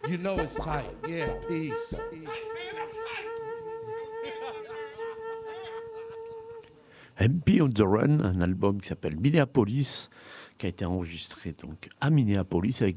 You know it's tight. Yeah, peace. MP on the Run, un album qui s'appelle Minneapolis, qui a été enregistré donc à Minneapolis avec